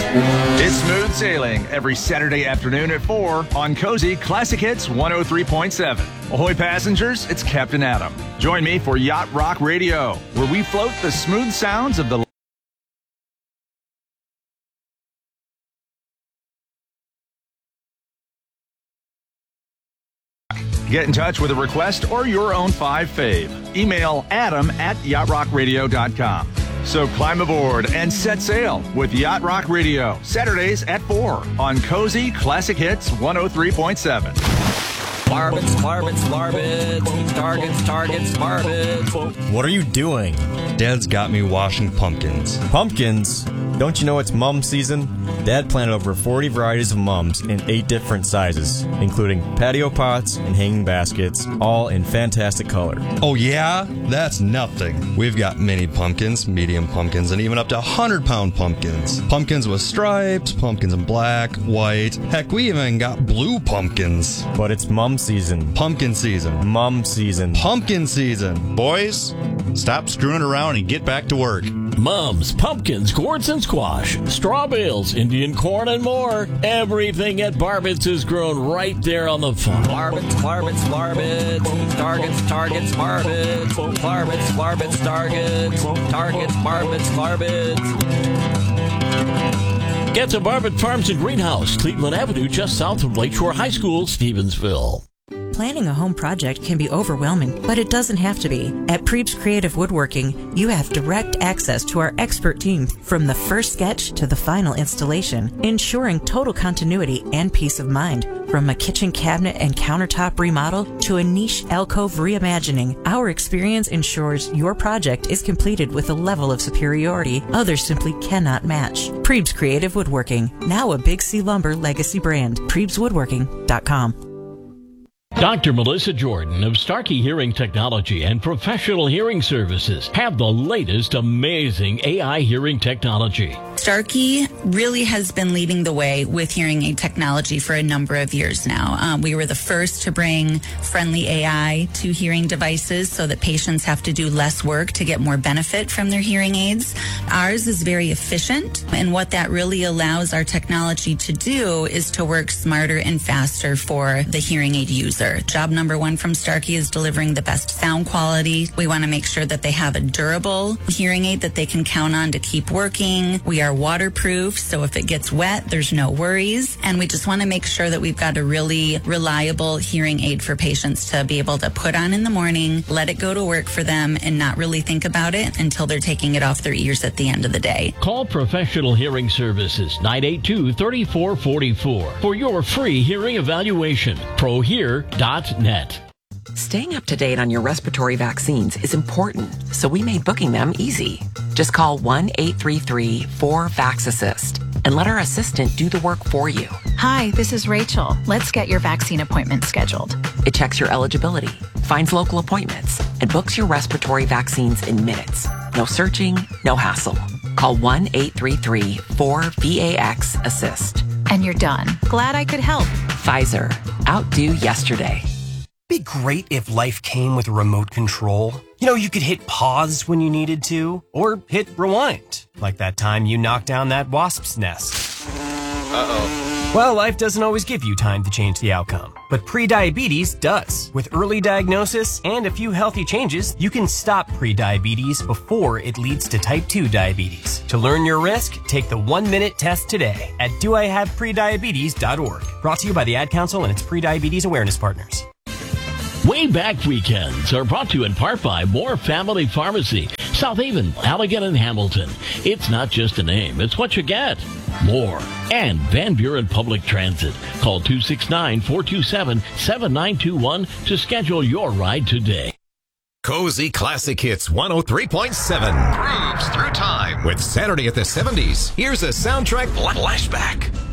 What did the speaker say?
It's smooth sailing every Saturday afternoon at 4 on Cozy Classic Hits 103.7. Ahoy passengers, it's Captain Adam. Join me for Yacht Rock Radio, where we float the smooth sounds of the Get in touch with a request or your own 5 fave. Email adam@yachtrockradio.com. So climb aboard and set sail with Yacht Rock Radio, Saturdays at 4 on Cozy Classic Hits 103.7. Barbets, barbets, barbets, targets, targets, barbets. What are you doing? Dad's got me washing pumpkins. Pumpkins? Don't you know it's mum season? Dad planted over 40 varieties of mums in 8 different sizes, including patio pots and hanging baskets, all in fantastic color. Oh yeah? That's nothing. We've got mini pumpkins, medium pumpkins, and even up to 100-pound pumpkins. Pumpkins with stripes, pumpkins in black, white. Heck, we even got blue pumpkins. But it's mum season. Pumpkin season. Mum season. Pumpkin season. Boys, stop screwing around and get back to work. Mums, pumpkins, gourds and squash, straw bales, Indian corn, and more. Everything at Barbets is grown right there on the farm. Barbets, barbets, barbets, targets, targets, barbets. Barbets, barbets, targets, targets, barbets, barbets. Get to Barbet Farms and Greenhouse, Cleveland Avenue, just south of Lakeshore High School, Stevensville. Planning a home project can be overwhelming, but it doesn't have to be. At Preeb's Creative Woodworking, you have direct access to our expert team from the first sketch to the final installation, ensuring total continuity and peace of mind. From a kitchen cabinet and countertop remodel to a niche alcove reimagining, our experience ensures your project is completed with a level of superiority others simply cannot match. Preeb's Creative Woodworking, now a Big C Lumber legacy brand. PreebsWoodworking.com. Dr. Melissa Jordan of Starkey Hearing Technology and Professional Hearing Services have the latest amazing AI hearing technology. Starkey really has been leading the way with hearing aid technology for a number of years now. We were the first to bring friendly AI to hearing devices so that patients have to do less work to get more benefit from their hearing aids. Ours is very efficient, and what that really allows our technology to do is to work smarter and faster for the hearing aid user. Job number 1 from Starkey is delivering the best sound quality. We want to make sure that they have a durable hearing aid that they can count on to keep working. We are waterproof, so if it gets wet, there's no worries. And we just want to make sure that we've got a really reliable hearing aid for patients to be able to put on in the morning, let it go to work for them, and not really think about it until they're taking it off their ears at the end of the day. Call Professional Hearing Services 982-3444 for your free hearing evaluation. ProHear.net. Staying up to date on your respiratory vaccines is important, so we made booking them easy. Just call 1-833-4-VAX-ASSIST and let our assistant do the work for you. Hi, this is Rachel. Let's get your vaccine appointment scheduled. It checks your eligibility, finds local appointments, and books your respiratory vaccines in minutes. No searching, no hassle. Call 1-833-4-VAX-ASSIST. And you're done. Glad I could help. Pfizer. Outdo yesterday. Be great if life came with a remote control. You know, you could hit pause when you needed to, or hit rewind, like that time you knocked down that wasp's nest. Uh-oh. Well, life doesn't always give you time to change the outcome, but prediabetes does. With early diagnosis and a few healthy changes, you can stop prediabetes before it leads to type 2 diabetes. To learn your risk, take the 1-minute test today at doihaveprediabetes.org. Brought to you by the Ad Council and its prediabetes awareness partners. Way Back Weekends are brought to you in part by Moore Family Pharmacy, South Haven, Allegan, and Hamilton. It's not just a name, it's what you get. More. And Van Buren Public Transit. Call 269-427-7921 to schedule your ride today. Cozy Classic Hits 103.7 grooves through time with Saturday at the 70s. Here's a soundtrack flashback.